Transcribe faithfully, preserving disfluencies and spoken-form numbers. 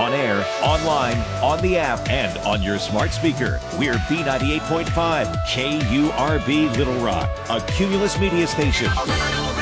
On air, online, on the app, and on your smart speaker. We're B ninety-eight point five K U R B Little Rock, a Cumulus media station.